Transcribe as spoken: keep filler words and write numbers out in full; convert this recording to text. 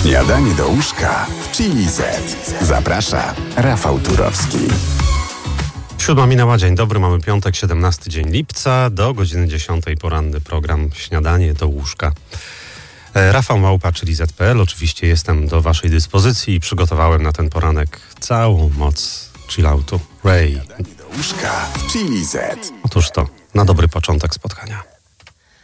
Śniadanie do łóżka w Chili Z. Zaprasza Rafał Turowski. Siódma minęła, dzień dobry, mamy piątek, siedemnasty dzień lipca, do godziny dziesiątej poranny program Śniadanie do łóżka. Rafał Małpa, czyli Z kropka pe el. Oczywiście jestem do waszej dyspozycji i przygotowałem na ten poranek całą moc chilloutu. Ray. Śniadanie do łóżka w Chili Z. Otóż to, na dobry początek spotkania.